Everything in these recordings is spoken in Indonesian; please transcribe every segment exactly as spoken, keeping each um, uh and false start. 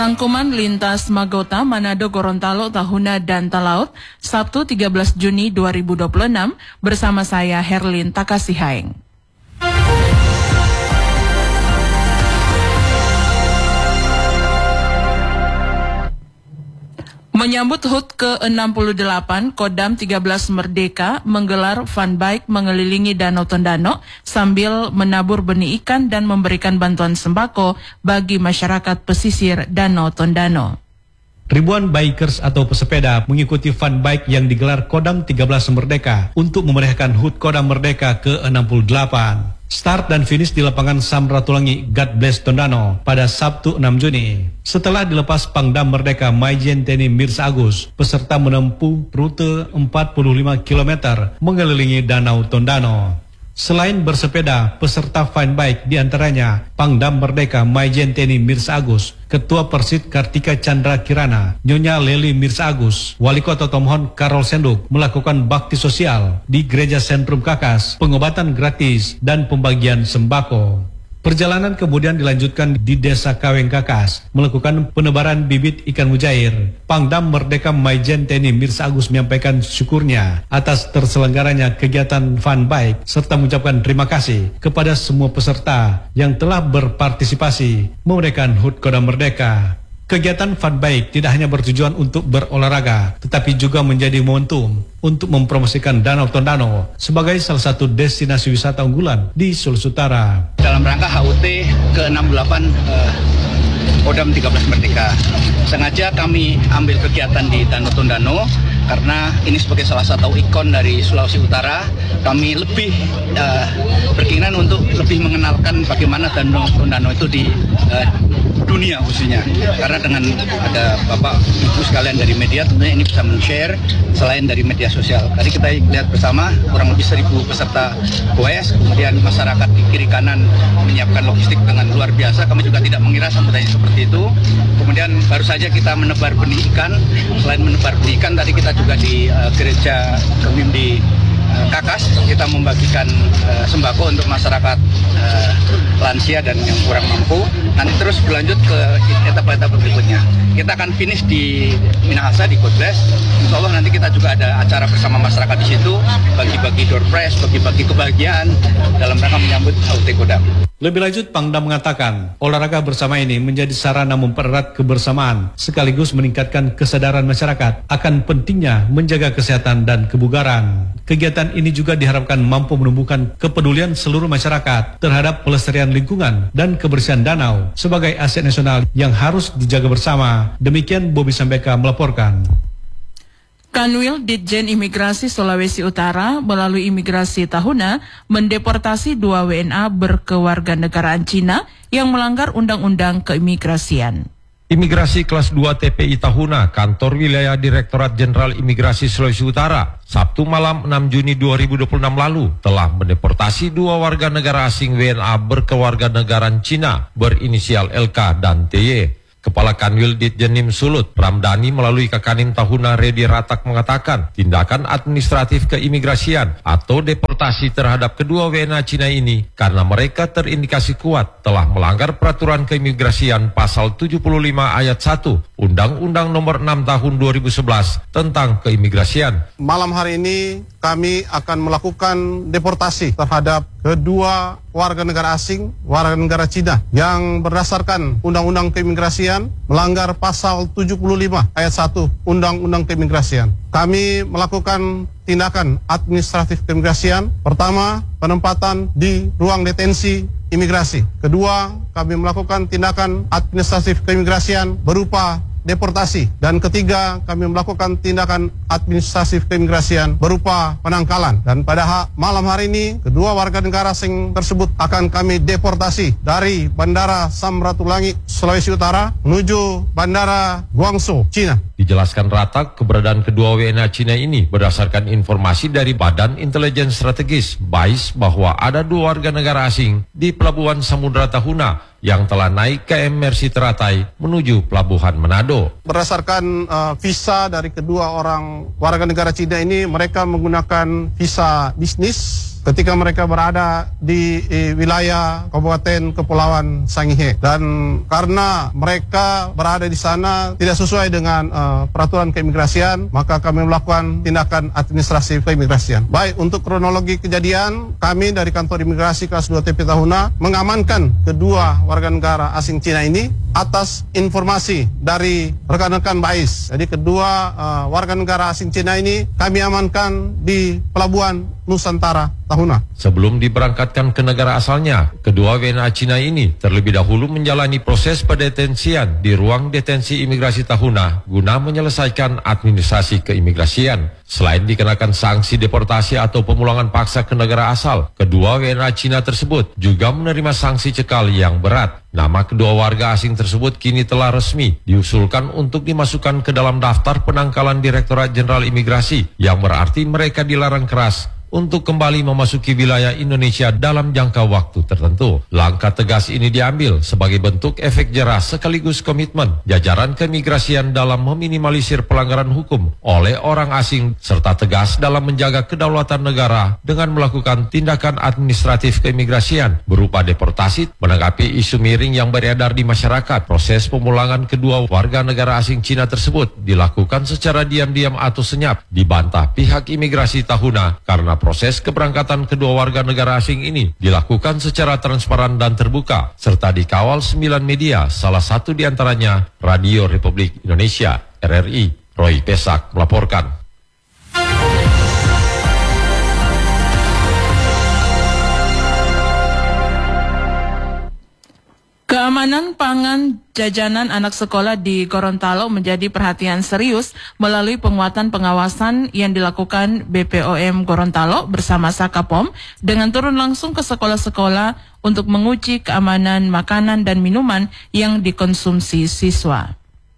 Rangkuman lintas Magota, Manado, Gorontalo, Tahuna, dan Talaut, Sabtu tiga belas Juni dua ribu dua puluh enam, bersama saya Herlin Takasihaeng. Menyambut H U T ke enam puluh delapan, Kodam tiga belas Merdeka menggelar fun bike mengelilingi Danau Tondano sambil menabur benih ikan dan memberikan bantuan sembako bagi masyarakat pesisir Danau Tondano. Ribuan bikers atau pesepeda mengikuti fun bike yang digelar Kodam tiga belas Merdeka untuk memeriahkan H U T Kodam Merdeka ke enam puluh delapan. Start dan finish di lapangan Samratulangi God Bless Tondano pada Sabtu enam Juni. Setelah dilepas Pangdam Merdeka Maijen Teni Mirza Agus, peserta menempuh rute empat puluh lima kilometer mengelilingi Danau Tondano. Selain bersepeda, peserta fun bike diantaranya Pangdam Merdeka Maijen Teni Mirza Agus, Ketua Persit Kartika Chandra Kirana, Nyonya Leli Mirza Agus, Wali Kota Tomohon Karol Senduk melakukan bakti sosial di Gereja Sentrum Kakas, pengobatan gratis, dan pembagian sembako. Perjalanan kemudian dilanjutkan di Desa Kaweng Kakas, melakukan penebaran bibit ikan mujair. Pangdam Merdeka Maijen Teni Mirza Agus menyampaikan syukurnya atas terselenggaranya kegiatan fun bike, serta mengucapkan terima kasih kepada semua peserta yang telah berpartisipasi memeriahkan H U T Kodam Merdeka. Kegiatan fun bike tidak hanya bertujuan untuk berolahraga, tetapi juga menjadi momentum untuk mempromosikan Danau Tondano sebagai salah satu destinasi wisata unggulan di Sulawesi Utara. Dalam rangka H U T ke enam puluh delapan eh, Kodam tiga belas Merdeka, sengaja kami ambil kegiatan di Danau Tondano karena ini sebagai salah satu ikon dari Sulawesi Utara. Kami lebih eh, berkeinginan untuk lebih mengenalkan bagaimana Danau Tondano itu di eh, dunia khususnya, karena dengan ada Bapak Ibu sekalian dari media tentunya ini bisa men-share selain dari media sosial. Tadi kita lihat bersama kurang lebih seribu peserta goes, kemudian masyarakat di kiri kanan menyiapkan logistik dengan luar biasa. Kami juga tidak mengira sambutannya seperti itu. Kemudian baru saja kita menebar benih ikan. Selain menebar benih ikan, tadi kita juga di uh, gereja Kemim di Kakas, kita membagikan uh, sembako untuk masyarakat uh, lansia dan yang kurang mampu. Nanti terus berlanjut ke etapa-etapa berikutnya. Kita akan finish di Minahasa, di God Bless. Insya Allah nanti kita juga ada acara bersama masyarakat di situ, bagi-bagi door prize, bagi-bagi kebahagiaan dalam rangka menyambut H U T Kodam. Lebih lanjut, Pangdam mengatakan olahraga bersama ini menjadi sarana mempererat kebersamaan sekaligus meningkatkan kesadaran masyarakat akan pentingnya menjaga kesehatan dan kebugaran. Kegiatan ini juga diharapkan mampu menumbuhkan kepedulian seluruh masyarakat terhadap pelestarian lingkungan dan kebersihan danau sebagai aset nasional yang harus dijaga bersama. Demikian Bobby Sambeka melaporkan. Kanwil Ditjen Imigrasi Sulawesi Utara melalui Imigrasi Tahuna mendeportasi dua W N A berkewarganegaraan Cina yang melanggar Undang-Undang Keimigrasian. Imigrasi kelas dua T P I Tahuna, Kantor Wilayah Direktorat Jenderal Imigrasi Sulawesi Utara, Sabtu malam enam Juni dua ribu dua puluh enam lalu telah mendeportasi dua warga negara asing W N A berkewarganegaraan Cina berinisial L K dan T Y. Kepala Kanwil Ditjenim Sulut, Ramdhani melalui Kakanim Tahuna Redi Ratak mengatakan tindakan administratif keimigrasian atau deportasi terhadap kedua W N A Cina ini karena mereka terindikasi kuat telah melanggar peraturan keimigrasian pasal tujuh puluh lima ayat satu Undang-Undang Nomor enam Tahun dua ribu sebelas tentang keimigrasian. Malam hari ini kami akan melakukan deportasi terhadap kedua warga negara asing, warga negara Cina yang berdasarkan Undang-Undang Keimigrasian melanggar pasal tujuh puluh lima ayat satu Undang-Undang Keimigrasian. Kami melakukan tindakan administratif keimigrasian. Pertama, penempatan di ruang detensi imigrasi. Kedua, kami melakukan tindakan administratif keimigrasian berupa deportasi. Dan ketiga, kami melakukan tindakan administratif keimigrasian berupa penangkalan. Dan pada malam hari ini, kedua warga negara asing tersebut akan kami deportasi dari Bandara Samratulangi, Sulawesi Utara menuju Bandara Guangzhou, Cina. Dijelaskan Ratak, keberadaan kedua W N A Cina ini berdasarkan informasi dari Badan Intelijen Strategis B A I S bahwa ada dua warga negara asing di Pelabuhan Samudra Tahuna yang telah naik K M Mercy Teratai menuju Pelabuhan Manado. Berdasarkan uh, visa dari kedua orang warga negara Cina ini, mereka menggunakan visa bisnis ketika mereka berada di eh, wilayah Kabupaten Kepulauan Sangihe. Dan karena mereka berada di sana tidak sesuai dengan uh, peraturan keimigrasian, maka kami melakukan tindakan administrasi keimigrasian. Baik, untuk kronologi kejadian, kami dari kantor imigrasi kelas dua T P Tahuna mengamankan kedua warga negara asing Cina ini atas informasi dari rekan-rekan Bais. Jadi kedua uh, warga negara asing Cina ini kami amankan di Pelabuhan Nusantara Tahuna. Sebelum diberangkatkan ke negara asalnya, kedua W N A Cina ini terlebih dahulu menjalani proses pendetensian di ruang detensi imigrasi Tahuna guna menyelesaikan administrasi keimigrasian. Selain dikenakan sanksi deportasi atau pemulangan paksa ke negara asal, kedua W N A Cina tersebut juga menerima sanksi cekal yang berat. Nama kedua warga asing tersebut kini telah resmi diusulkan untuk dimasukkan ke dalam daftar penangkalan Direktorat Jenderal Imigrasi, yang berarti mereka dilarang keras untuk kembali memasuki wilayah Indonesia dalam jangka waktu tertentu. Langkah tegas ini diambil sebagai bentuk efek jerah sekaligus komitmen jajaran keimigrasian dalam meminimalisir pelanggaran hukum oleh orang asing serta tegas dalam menjaga kedaulatan negara dengan melakukan tindakan administratif keimigrasian berupa deportasi. Menanggapi isu miring yang beredar di masyarakat, proses pemulangan kedua warga negara asing Cina tersebut dilakukan secara diam-diam atau senyap, dibantah pihak imigrasi Tahuna karena proses keberangkatan kedua warga negara asing ini dilakukan secara transparan dan terbuka, serta dikawal sembilan media, salah satu diantaranya Radio Republik Indonesia, R R I. Roy Pesak melaporkan. Keamanan pangan jajanan anak sekolah di Gorontalo menjadi perhatian serius melalui penguatan pengawasan yang dilakukan B P O M Gorontalo bersama Sakapom dengan turun langsung ke sekolah-sekolah untuk menguji keamanan makanan dan minuman yang dikonsumsi siswa.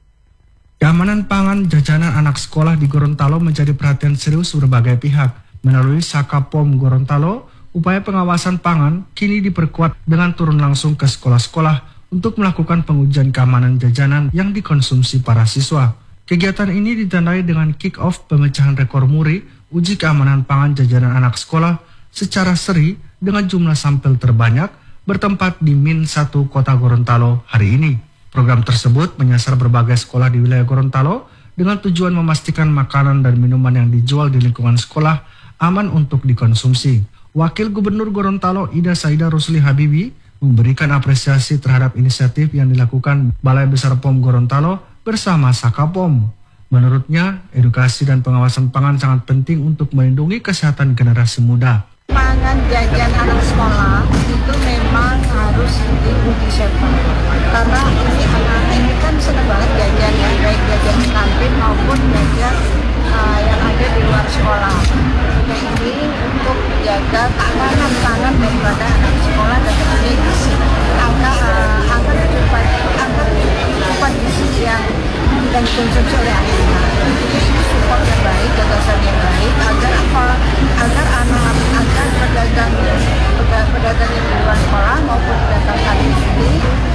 Keamanan pangan jajanan anak sekolah di Gorontalo menjadi perhatian serius berbagai pihak. Melalui Sakapom Gorontalo, upaya pengawasan pangan kini diperkuat dengan turun langsung ke sekolah-sekolah untuk melakukan pengujian keamanan jajanan yang dikonsumsi para siswa. Kegiatan ini ditandai dengan kick-off pemecahan rekor muri uji keamanan pangan jajanan anak sekolah secara seri dengan jumlah sampel terbanyak bertempat di Min satu Kota Gorontalo hari ini. Program tersebut menyasar berbagai sekolah di wilayah Gorontalo dengan tujuan memastikan makanan dan minuman yang dijual di lingkungan sekolah aman untuk dikonsumsi. Wakil Gubernur Gorontalo Ida Saida Rusli Habibi memberikan apresiasi terhadap inisiatif yang dilakukan Balai Besar P O M Gorontalo bersama Sakapom. Menurutnya, edukasi dan pengawasan pangan sangat penting untuk melindungi kesehatan generasi muda. Pangan jajan anak sekolah itu memang harus diuji sampel. Karena ini anak-anak ini kan senang banget jajan ya, baik jajan di kantin maupun jajan uh, yang ada di luar sekolah. Nah, ini untuk jaga keamanan pangan daripada anak sekolah dan tentunya gizi. Agar uh, agar agar asupan gizi yang dan dikonsumsi oleh anak-anak. Jadi ini support yang baik, gagasan yang baik agar apa? Agar anak agar pedagang pedagang yang di luar sekolah maupun pedagang kami ini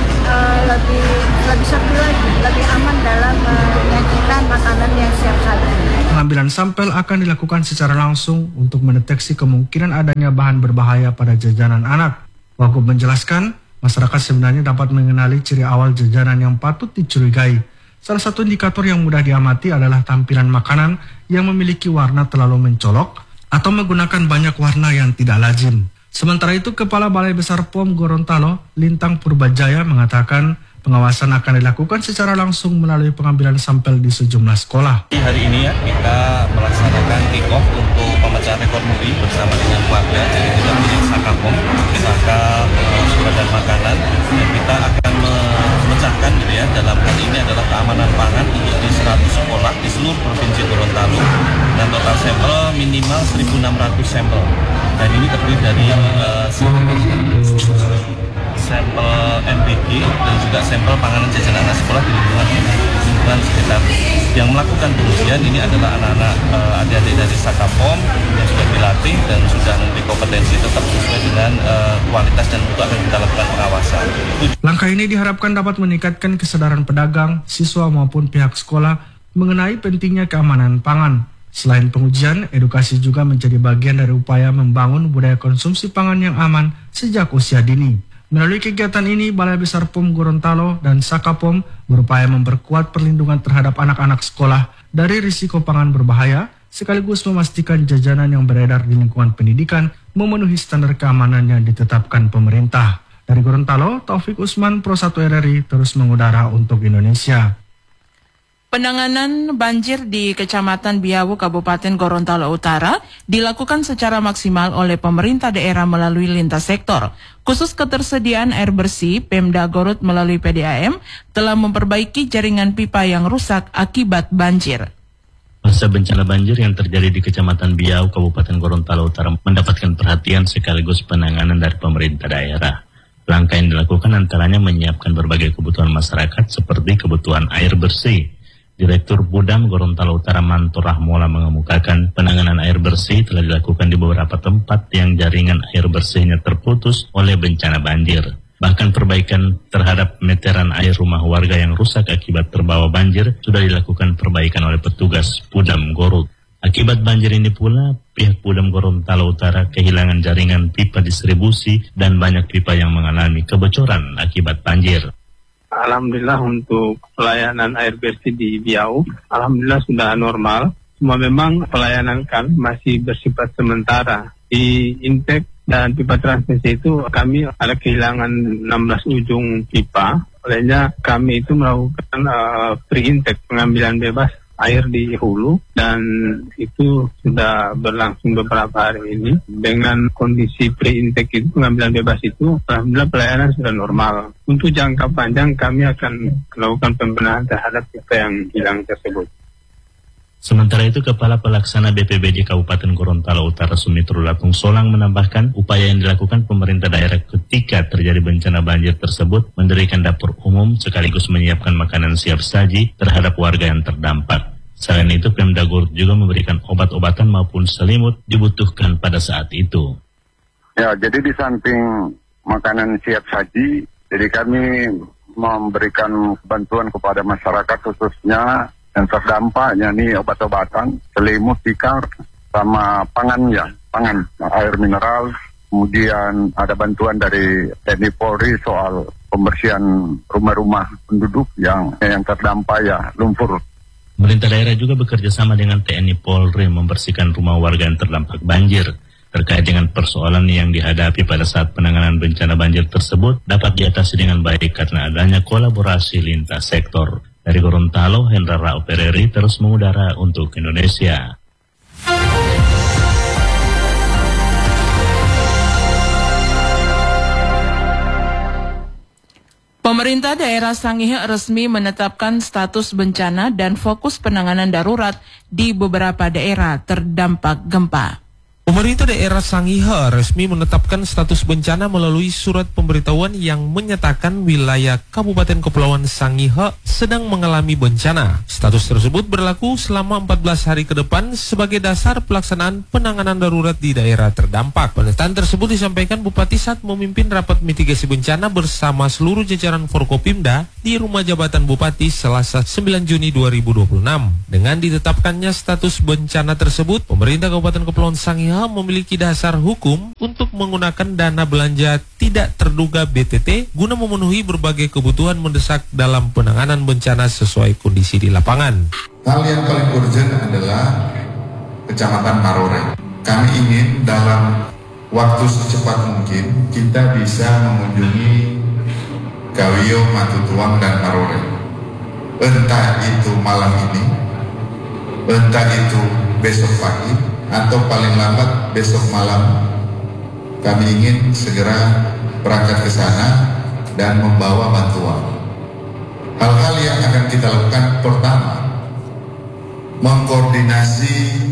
uh, lebih lebih sepi lagi, lebih aman dalam menyajikan uh, makanan yang siap saji. Pengambilan sampel akan dilakukan secara langsung untuk mendeteksi kemungkinan adanya bahan berbahaya pada jajanan anak. Wagub menjelaskan, masyarakat sebenarnya dapat mengenali ciri awal jajanan yang patut dicurigai. Salah satu indikator yang mudah diamati adalah tampilan makanan yang memiliki warna terlalu mencolok atau menggunakan banyak warna yang tidak lazim. Sementara itu, Kepala Balai Besar P O M Gorontalo, Lintang Purbajaya, mengatakan pengawasan akan dilakukan secara langsung melalui pengambilan sampel di sejumlah sekolah. Hari ini ya kita melaksanakan kick-off untuk pemecahan rekor muri bersama dengan warga. Jadi kita punya Sakapom, Saka surat dan makanan, dan kita akan memecahkan gitu ya. Dalam hal ini adalah keamanan pangan untuk di seratus sekolah di seluruh provinsi Gorontalo. Dan total sampel minimal seribu enam ratus sampel. Dan ini terdiri dari uh, sampel M B G dan juga sampel panganan jajanan anak sekolah di lingkungan lingkungan sekitar. Yang melakukan pengujian ini adalah anak-anak uh, adik-adik dari Sakapom yang sudah dilatih dan sudah memiliki kompetensi tetap sesuai dengan uh, kualitas dan itu akan kita lakukan pengawasan. Langkah ini diharapkan dapat meningkatkan kesadaran pedagang, siswa maupun pihak sekolah mengenai pentingnya keamanan pangan. Selain pengujian, edukasi juga menjadi bagian dari upaya membangun budaya konsumsi pangan yang aman sejak usia dini. Melalui kegiatan ini, Balai Besar P O M Gorontalo dan Sakapom berupaya memperkuat perlindungan terhadap anak-anak sekolah dari risiko pangan berbahaya, sekaligus memastikan jajanan yang beredar di lingkungan pendidikan memenuhi standar keamanan yang ditetapkan pemerintah. Dari Gorontalo, Taufik Usman, Pro satu R R I, terus mengudara untuk Indonesia. Penanganan banjir di Kecamatan Biawu, Kabupaten Gorontalo Utara dilakukan secara maksimal oleh pemerintah daerah melalui lintas sektor. Khusus ketersediaan air bersih, Pemda Garut melalui P D A M telah memperbaiki jaringan pipa yang rusak akibat banjir. Masa bencana banjir yang terjadi di Kecamatan Biawu, Kabupaten Gorontalo Utara mendapatkan perhatian sekaligus penanganan dari pemerintah daerah. Langkah yang dilakukan antaranya menyiapkan berbagai kebutuhan masyarakat seperti kebutuhan air bersih. Direktur Budam Gorontalo Utara Manto Rahmola mengemukakan penanganan air bersih telah dilakukan di beberapa tempat yang jaringan air bersihnya terputus oleh bencana banjir. Bahkan perbaikan terhadap meteran air rumah warga yang rusak akibat terbawa banjir sudah dilakukan perbaikan oleh petugas Budam Gorut. Akibat banjir ini pula, pihak Budam Gorontalo Utara kehilangan jaringan pipa distribusi dan banyak pipa yang mengalami kebocoran akibat banjir. Alhamdulillah untuk pelayanan air bersih di Biawu, alhamdulillah sudah normal. Cuma memang pelayanan kami masih bersifat sementara. Di intake dan pipa transmisi itu kami ada kehilangan enam belas ujung pipa. Olehnya kami itu melakukan uh, pre-intake, pengambilan bebas air di hulu, dan itu sudah berlangsung beberapa hari ini. Dengan kondisi pre-intake itu, pengambilan bebas itu, alhamdulillah pelayanan sudah normal. Untuk jangka panjang kami akan melakukan pembenahan terhadap pipa yang hilang tersebut. Sementara itu, Kepala Pelaksana B P B D Kabupaten Gorontalo Utara Sumitro Latung Solang menambahkan upaya yang dilakukan pemerintah daerah ketika terjadi bencana banjir tersebut mendirikan dapur umum sekaligus menyiapkan makanan siap saji terhadap warga yang terdampak. Selain itu, Pemda Garut juga memberikan obat-obatan maupun selimut dibutuhkan pada saat itu. Ya, jadi di samping makanan siap saji, jadi kami memberikan bantuan kepada masyarakat khususnya yang terdampak, yakni obat-obatan, selimut, tikar, sama pangan ya, pangan, air mineral. Kemudian ada bantuan dari T N I Polri soal pembersihan rumah-rumah penduduk yang yang terdampak ya, lumpur. Pemerintah daerah juga bekerja sama dengan T N I Polri membersihkan rumah warga yang terdampak banjir. Terkait dengan persoalan yang dihadapi pada saat penanganan bencana banjir tersebut dapat diatasi dengan baik karena adanya kolaborasi lintas sektor. Dari Gorontalo, Hendra Rao Pereri terus mengudara untuk Indonesia. Pemerintah daerah Sangihe resmi menetapkan status bencana dan fokus penanganan darurat di beberapa daerah terdampak gempa. Pemerintah daerah Sangihe resmi menetapkan status bencana melalui surat pemberitahuan yang menyatakan wilayah Kabupaten Kepulauan Sangihe sedang mengalami bencana. Status tersebut berlaku selama empat belas hari ke depan sebagai dasar pelaksanaan penanganan darurat di daerah terdampak. Pernyataan tersebut disampaikan Bupati saat memimpin rapat mitigasi bencana bersama seluruh jajaran Forkopimda di Rumah Jabatan Bupati Selasa sembilan Juni dua ribu dua puluh enam. Dengan ditetapkannya status bencana tersebut, pemerintah Kabupaten Kepulauan Sangihe memiliki dasar hukum untuk menggunakan dana belanja tidak terduga B T T guna memenuhi berbagai kebutuhan mendesak dalam penanganan bencana sesuai kondisi di lapangan. Hal yang paling urgent adalah Kecamatan Marore. Kami ingin dalam waktu secepat mungkin kita bisa mengunjungi Gawio, Matutuang, dan Marore. Entah itu malam ini, entah itu besok pagi, atau paling lambat besok malam. Kami ingin segera berangkat ke sana dan membawa bantuan. Hal-hal yang akan kita lakukan pertama, mengkoordinasi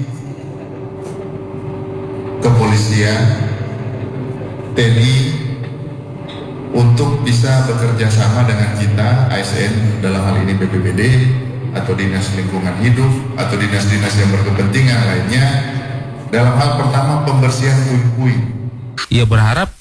kepolisian, T N I untuk bisa bekerja sama dengan kita, A S N dalam hal ini B P B D atau Dinas Lingkungan Hidup atau dinas-dinas yang berkepentingan lainnya dalam hal pertama pembersihan puing-puing. Ia berharap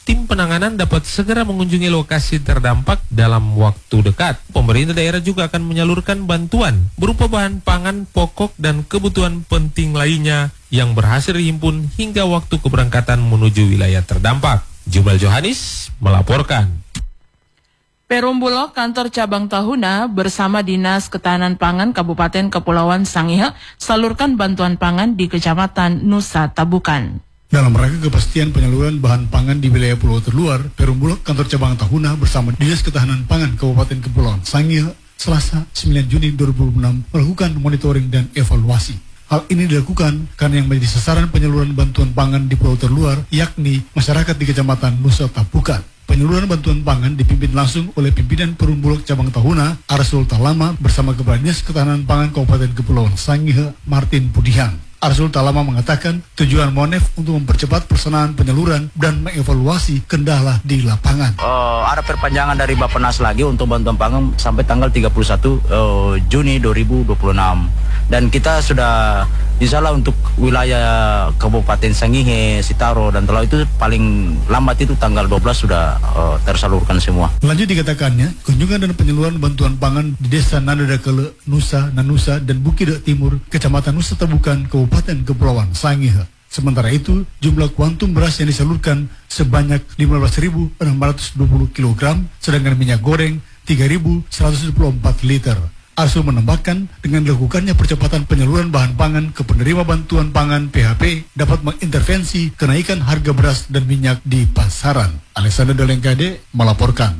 tim penanganan dapat segera mengunjungi lokasi terdampak dalam waktu dekat. Pemerintah daerah juga akan menyalurkan bantuan berupa bahan pangan pokok dan kebutuhan penting lainnya yang berhasil dihimpun hingga waktu keberangkatan menuju wilayah terdampak. Jubal Johanis melaporkan. Perum Bulog Kantor Cabang Tahuna bersama Dinas Ketahanan Pangan Kabupaten Kepulauan Sangihe salurkan bantuan pangan di Kecamatan Nusa Tabukan. Dalam rangka kepastian penyaluran bahan pangan di wilayah pulau terluar, Perum Bulog Kantor Cabang Tahuna bersama Dinas Ketahanan Pangan Kabupaten Kepulauan Sangihe Selasa sembilan Juni dua ribu dua puluh enam melakukan monitoring dan evaluasi. Hal ini dilakukan karena yang menjadi sasaran penyaluran bantuan pangan di pulau terluar yakni masyarakat di Kecamatan Nusa Tabukan. Penyaluran bantuan pangan dipimpin langsung oleh pimpinan Perum Bulog Cabang Tahuna, Arsul Talama bersama Kepala Dinas Ketahanan Pangan Kabupaten Kepulauan Sangihe, Martin Pudihan. Arsul Talama mengatakan tujuan Monef untuk mempercepat pelaksanaan penyaluran dan mengevaluasi kendala di lapangan. Uh, ada perpanjangan dari Bappenas lagi untuk bantuan pangan sampai tanggal tiga puluh satu uh, Juni dua ribu dua puluh enam. Dan kita sudah insya Allah untuk wilayah Kabupaten Sangihe, Sitaro, dan Telau itu paling lambat itu tanggal dua belas sudah uh, tersalurkan semua. Lanjut dikatakannya, kunjungan dan penyaluran bantuan pangan di Desa Nadadakele, Nusa, Nanusa, dan Bukidek Timur, Kecamatan Nusa Tabukan, Kabupaten Kepulauan Sangihe. Sementara itu, jumlah kuantum beras yang disalurkan sebanyak lima belas ribu enam ratus dua puluh kilogram, sedangkan minyak goreng tiga ribu seratus dua puluh empat liter. Arsul menambahkan, dengan dilakukannya percepatan penyaluran bahan pangan ke penerima bantuan pangan P H P dapat mengintervensi kenaikan harga beras dan minyak di pasaran. Alexander Delengkade melaporkan.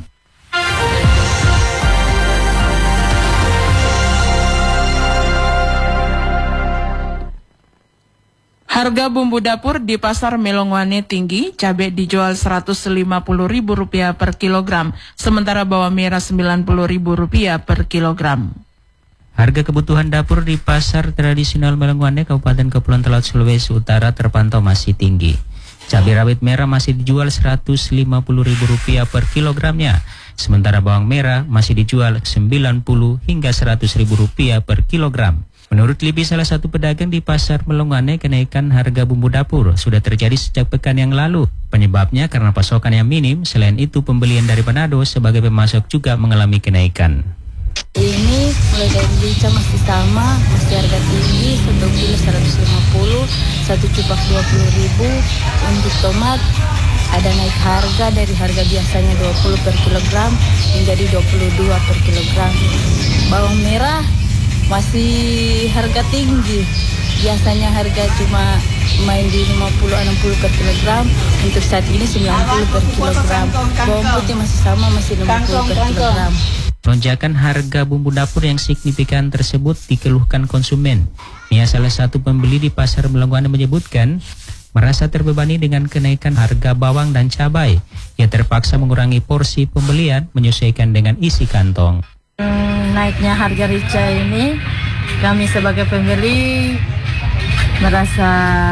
Harga bumbu dapur di Pasar Melongwane tinggi, cabai dijual seratus lima puluh ribu rupiah per kilogram, sementara bawang merah sembilan puluh ribu rupiah per kilogram. Harga kebutuhan dapur di pasar tradisional Melongwane, Kabupaten Kepulauan Talaut, Sulawesi Utara terpantau masih tinggi. Cabai rawit merah masih dijual seratus lima puluh ribu rupiah per kilogramnya, sementara bawang merah masih dijual sembilan puluh hingga seratus ribu rupiah per kilogram. Menurut Libi, salah satu pedagang di pasar Melongwane, kenaikan harga bumbu dapur sudah terjadi sejak pekan yang lalu. Penyebabnya karena pasokan yang minim, selain itu pembelian dari Manado sebagai pemasok juga mengalami kenaikan. Ini mulai dari rica masih sama, masih harga tinggi, satu kilo seratus lima puluh, satu cupak dua puluh ribu. Untuk tomat ada naik harga dari harga biasanya dua puluh per kilogram menjadi dua puluh dua per kilogram. Bawang merah masih harga tinggi, biasanya harga cuma main di lima puluh enam puluh per kilogram, untuk saat ini sembilan puluh per kilogram. Bawang putih masih sama, masih lima puluh per kilogram. Lonjakan harga bumbu dapur yang signifikan tersebut dikeluhkan konsumen. Mia, salah satu pembeli di pasar Melongwane, menyebutkan merasa terbebani dengan kenaikan harga bawang dan cabai. Ia terpaksa mengurangi porsi pembelian menyesuaikan dengan isi kantong. Hmm, naiknya harga rica ini kami sebagai pembeli merasa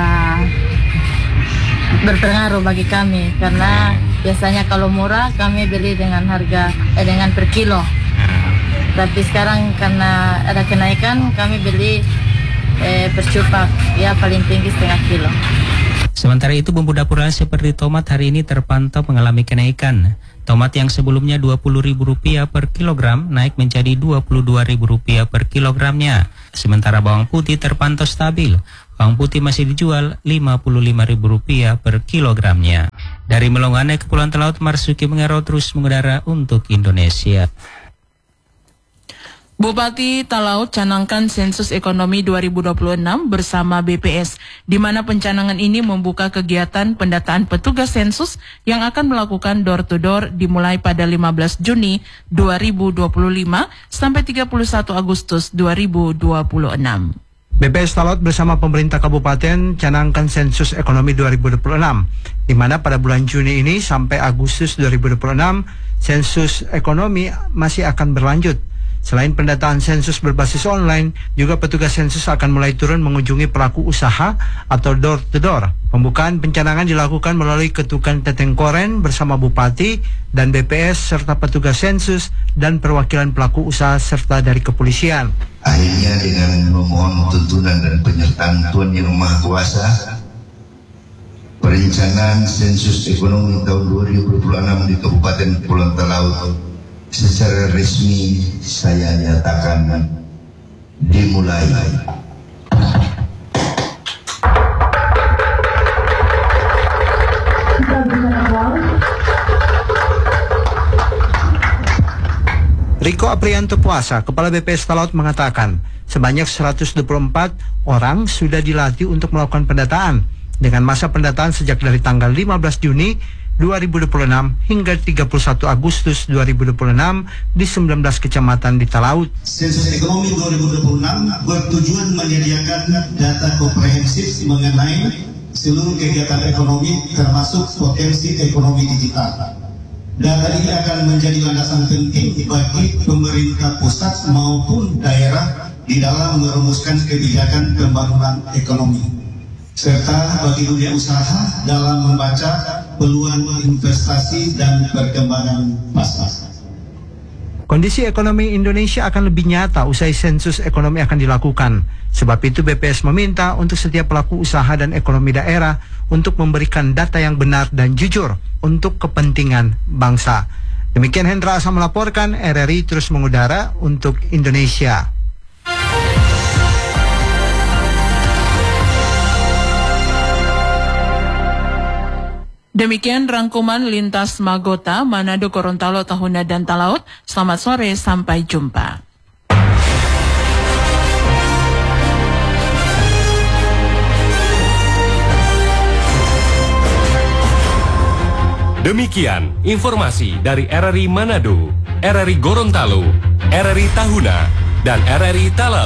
berpengaruh bagi kami, karena biasanya kalau murah kami beli dengan harga eh, dengan per kilo, tapi sekarang karena ada kenaikan kami beli eh, per cupak, ya paling tinggi setengah kilo. Sementara itu bumbu dapur lain seperti tomat hari ini terpantau mengalami kenaikan. Tomat yang sebelumnya dua puluh ribu rupiah per kilogram naik menjadi dua puluh dua ribu rupiah per kilogramnya. Sementara bawang putih terpantau stabil. Bawang putih masih dijual lima puluh lima ribu rupiah per kilogramnya. Dari Melongwane, Kepulauan Talaut, Marsuki Mengaro terus mengudara untuk Indonesia. Bupati Talaut canangkan sensus ekonomi dua ribu dua puluh enam bersama B P S, di mana pencanangan ini membuka kegiatan pendataan petugas sensus yang akan melakukan door-to-door dimulai pada lima belas Juni dua ribu dua puluh lima sampai tiga puluh satu Agustus dua ribu dua puluh enam. B P S Talaut bersama pemerintah kabupaten canangkan sensus ekonomi dua ribu dua puluh enam, di mana pada bulan Juni ini sampai Agustus dua ribu dua puluh enam sensus ekonomi masih akan berlanjut. Selain pendataan sensus berbasis online, juga petugas sensus akan mulai turun mengunjungi pelaku usaha atau door to door. Pembukaan pencanangan dilakukan melalui ketukan Tetengkoren bersama Bupati dan B P S serta petugas sensus dan perwakilan pelaku usaha serta dari kepolisian. Akhirnya dengan memohon tuntunan dan penyertaan Tuhan Yang Maha Kuasa, perencanaan sensus ekonomi tahun dua ribu dua puluh enam di Kabupaten Kepulauan Talaut secara resmi saya nyatakan dimulai. Riko Aprianto Puasa, Kepala B P S Talaut mengatakan, sebanyak seratus dua puluh empat orang sudah dilatih untuk melakukan pendataan dengan masa pendataan sejak dari tanggal lima belas Juni dua ribu dua puluh enam hingga tiga puluh satu Agustus dua ribu dua puluh enam di sembilan belas kecamatan di Talaut. Sensus ekonomi dua ribu dua puluh enam bertujuan menyediakan data komprehensif mengenai seluruh kegiatan ekonomi termasuk potensi ekonomi digital. Data ini akan menjadi landasan penting bagi pemerintah pusat maupun daerah di dalam merumuskan kebijakan pembangunan ekonomi, serta bagi dunia usaha dalam membaca peluang investasi dan perkembangan pasar. Kondisi ekonomi Indonesia akan lebih nyata usai sensus ekonomi akan dilakukan. Sebab itu B P S meminta untuk setiap pelaku usaha dan ekonomi daerah untuk memberikan data yang benar dan jujur untuk kepentingan bangsa. Demikian Hendra Asa melaporkan, R R I terus mengudara untuk Indonesia. Demikian rangkuman lintas Magota, Manado, Gorontalo, Tahuna, dan Talaut. Selamat sore, sampai jumpa. Demikian informasi dari R R I Manado, R R I Gorontalo, R R I Tahuna, dan R R I Talaut.